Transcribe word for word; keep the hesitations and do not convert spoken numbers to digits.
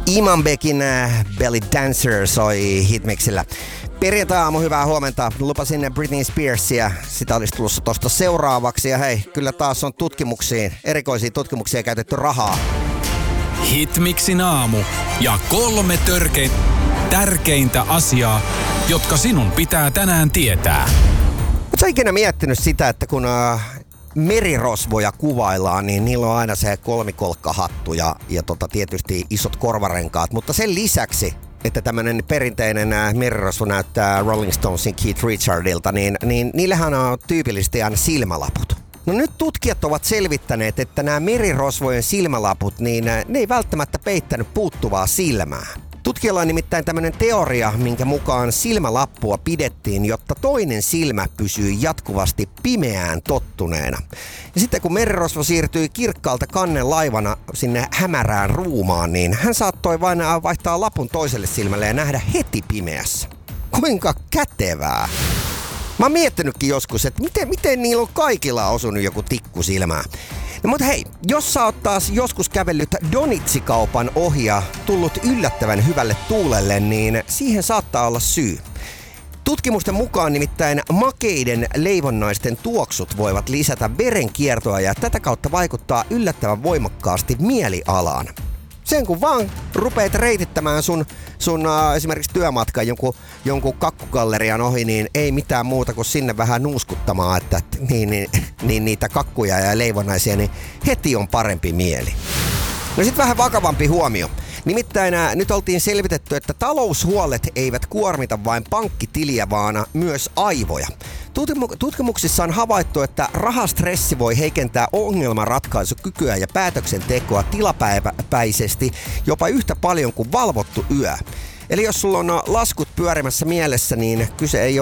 Imanbekin Belly Dancer soi Hitmixillä. Perjantai-aamu, hyvää huomenta. Lupasin Britney Spearsia. Sitä olisi tulossa tosta seuraavaksi. Ja hei, kyllä taas on tutkimuksiin, erikoisiin tutkimuksiin käytetty rahaa. Hitmixin aamu ja kolme törkein, tärkeintä asiaa, jotka sinun pitää tänään tietää. Oletko sä ikinä miettinyt sitä, että kun uh, merirosvoja kuvaillaan, niin niillä on aina se kolmikolkkahattu ja, ja tota, tietysti isot korvarenkaat, mutta sen lisäksi, että tämmönen perinteinen uh, merirosvo näyttää Rolling Stonesin Keith Richardilta, niin, niin niillähän on tyypillisesti aina silmälaput. No nyt tutkijat ovat selvittäneet, että nämä merirosvojen silmälaput, niin ne ei välttämättä peittänyt puuttuvaa silmää. Tutkijalla on nimittäin tämmöinen teoria, minkä mukaan silmälappua pidettiin, jotta toinen silmä pysyy jatkuvasti pimeään tottuneena. Ja sitten kun merirosvo siirtyi kirkkaalta kannen laivana sinne hämärään ruumaan, niin hän saattoi vain vaihtaa lapun toiselle silmälle ja nähdä heti pimeässä. Kuinka kätevää! Mä oon miettinytkin joskus, että miten, miten niillä on kaikilla osunut joku tikku silmään. No mutta hei, jos sä oot taas joskus kävellyt donitsikaupan ohi ja tullut yllättävän hyvälle tuulelle, niin siihen saattaa olla syy. Tutkimusten mukaan nimittäin makeiden leivonnaisten tuoksut voivat lisätä verenkiertoa ja tätä kautta vaikuttaa yllättävän voimakkaasti mielialaan. Sen kun vaan rupeat reitittämään sun, sun uh, esimerkiksi työmatkan jonkun, jonkun kakkugallerian ohi, niin ei mitään muuta kuin sinne vähän nuuskuttamaan, että niin, niin, niin niitä kakkuja ja leivonnaisia, niin heti on parempi mieli. No sit vähän vakavampi huomio. Nimittäin ää, nyt oltiin selvitetty, että taloushuolet eivät kuormita vain pankkitiliä, vaan myös aivoja. Tutkimuksissa on havaittu, että rahastressi voi heikentää ongelmanratkaisukykyä ja päätöksentekoa tilapäisesti jopa yhtä paljon kuin valvottu yö. Eli jos sulla on laskut pyörimässä mielessä, niin kyse ei ole